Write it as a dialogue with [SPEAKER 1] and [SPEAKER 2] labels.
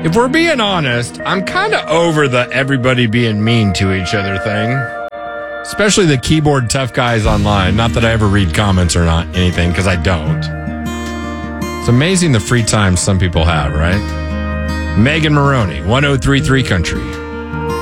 [SPEAKER 1] If we're being honest, I'm kind of over the everybody being mean to each other thing. Especially the keyboard tough guys online. Not that I ever read comments or not anything, because I don't. It's amazing the free time some people have, right? Megan Maroney, 1033 Country.